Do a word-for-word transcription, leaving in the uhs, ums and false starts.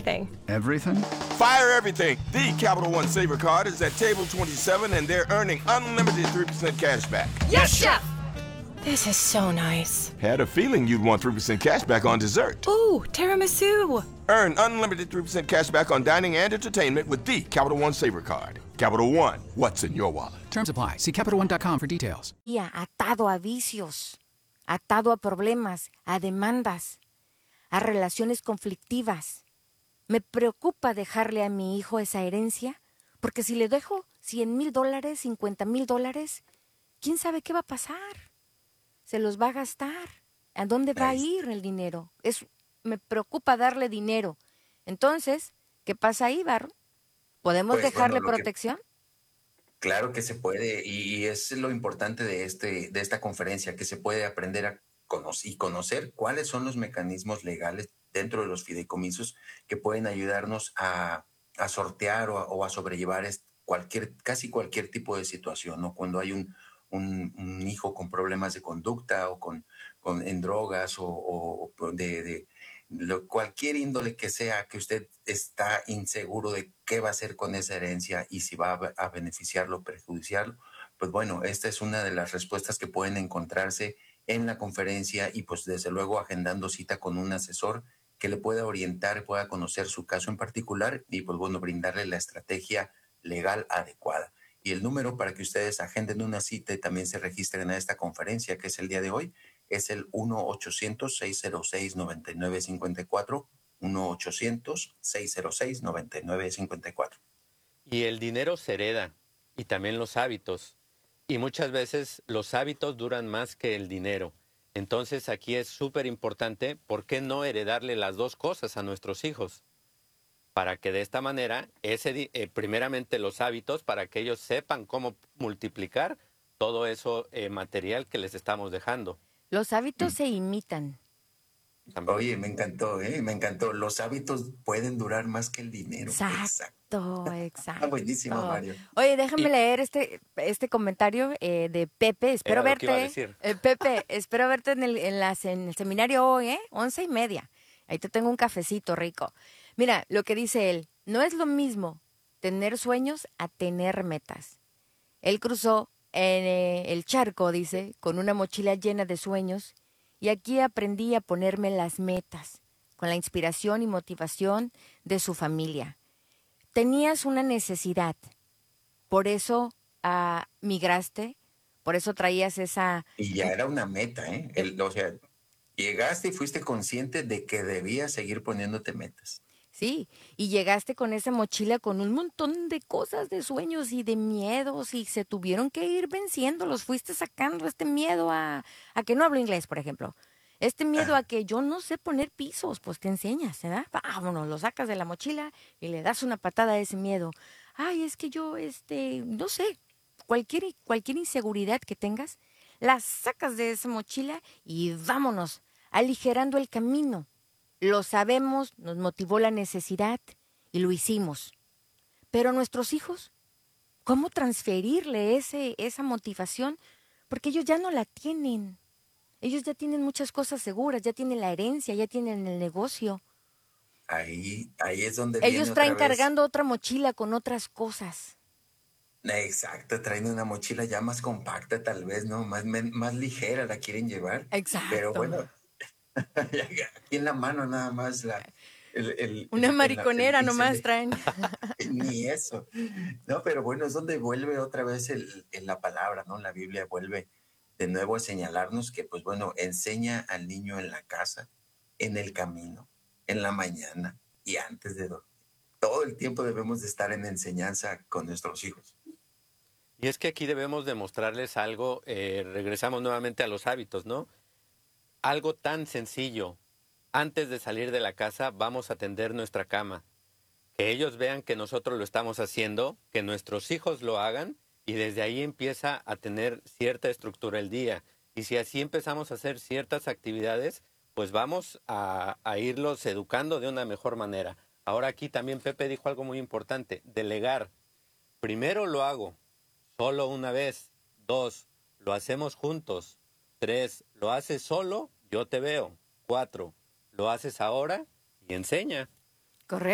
everything. Everything? Fire everything. The Capital One Saver Card is at table twenty-seven, and they're earning unlimited three percent cash back. Yes, Chef! This is so nice. Had a feeling you'd want three percent cash back on dessert. Ooh, tiramisu. Earn unlimited three percent cash back on dining and entertainment with the Capital One Saver Card. Capital One, what's in your wallet? Terms apply. See Capital One dot com for details. Atado a vicios, atado a problemas, a demandas, a relaciones conflictivas. Me preocupa dejarle a mi hijo esa herencia, porque si le dejo cien mil dólares, cincuenta mil dólares, ¿quién sabe qué va a pasar? Se los va a gastar. ¿A dónde va a ir el dinero? Es, me preocupa darle dinero. Entonces, ¿qué pasa ahí, Barro? ¿Podemos Pues, dejarle bueno, lo que- protección? Claro que se puede, y, y es lo importante de, este, de esta conferencia, que se puede aprender a conocer y conocer cuáles son los mecanismos legales dentro de los fideicomisos que pueden ayudarnos a, a sortear o a, o a sobrellevar es- cualquier, casi cualquier tipo de situación, ¿no? Cuando hay un, un, un hijo con problemas de conducta o con, con en drogas o, o de, de lo, cualquier índole que sea, que usted está inseguro de qué va a hacer con esa herencia y si va a, a beneficiarlo o perjudiciarlo, pues bueno, esta es una de las respuestas que pueden encontrarse en la conferencia y pues desde luego agendando cita con un asesor que le pueda orientar, pueda conocer su caso en particular y pues bueno, brindarle la estrategia legal adecuada. Y el número para que ustedes agenden una cita y también se registren a esta conferencia, que es el día de hoy, es el uno ochocientos, seiscientos seis, noventa y nueve cincuenta y cuatro, uno ochocientos, seiscientos seis, noventa y nueve cincuenta y cuatro. Y el dinero se hereda, y también los hábitos. Y muchas veces los hábitos duran más que el dinero. Entonces aquí es súper importante, ¿por qué no heredarle las dos cosas a nuestros hijos? Para que de esta manera, ese, di- eh, primeramente los hábitos, para que ellos sepan cómo multiplicar todo eso eh, material que les estamos dejando. Los hábitos se imitan. También. Oye, me encantó, ¿eh? Me encantó. Los hábitos pueden durar más que el dinero. Exacto, exacto. Ah, buenísimo, Mario. Oye, déjame Y- leer este, este comentario eh, de Pepe. Espero Era lo que iba a verte. decir. Eh, Pepe, espero verte en el, en, las- en el seminario hoy, ¿eh? Once y media. Ahí te tengo un cafecito rico. Mira, lo que dice él, no es lo mismo tener sueños a tener metas. Él cruzó en eh, el charco, dice, con una mochila llena de sueños, y aquí aprendí a ponerme las metas, con la inspiración y motivación de su familia. Tenías una necesidad, por eso ah, migraste, por eso traías esa... Y ya era una meta, ¿eh? El- o sea, llegaste y fuiste consciente de que debías seguir poniéndote metas. Sí, y llegaste con esa mochila con un montón de cosas, de sueños y de miedos, y se tuvieron que ir venciendo, los fuiste sacando este miedo a, a que no hablo inglés, por ejemplo. Este miedo a que yo no sé poner pisos, pues te enseñas, ¿verdad? Vámonos, lo sacas de la mochila y le das una patada a ese miedo. Ay, es que yo, este, no sé, cualquier, cualquier inseguridad que tengas, la sacas de esa mochila y vámonos, aligerando el camino. Lo sabemos, nos motivó la necesidad y lo hicimos. Pero nuestros hijos, ¿cómo transferirle ese, esa motivación? Porque ellos ya no la tienen. Ellos ya tienen muchas cosas seguras, ya tienen la herencia, ya tienen el negocio. Ahí, ahí es donde viene Ellos otra traen vez. cargando otra mochila con otras cosas. Exacto, traen una mochila ya más compacta tal vez, ¿no? Más, men- más ligera la quieren llevar. Exacto. Pero bueno, aquí en la mano nada más la... el- el- Una el- mariconera el- el- nomás el- traen. Ni eso. No, pero bueno, es donde vuelve otra vez el, el- la palabra, ¿no? La Biblia vuelve de nuevo a señalarnos que, pues bueno, enseña al niño en la casa, en el camino, en la mañana y antes de dormir. Todo el tiempo debemos de estar en enseñanza con nuestros hijos. Y es que aquí debemos demostrarles algo, eh, regresamos nuevamente a los hábitos, ¿no? Algo tan sencillo. Antes de salir de la casa vamos a tender nuestra cama. Que ellos vean que nosotros lo estamos haciendo, que nuestros hijos lo hagan y desde ahí empieza a tener cierta estructura el día. Y si así empezamos a hacer ciertas actividades, pues vamos a, a irlos educando de una mejor manera. Ahora aquí también Pepe dijo algo muy importante, delegar. Primero lo hago, solo una vez. Dos, lo hacemos juntos. Tres, lo haces solo, yo te veo. Cuatro, lo haces ahora y enseña. Correcto.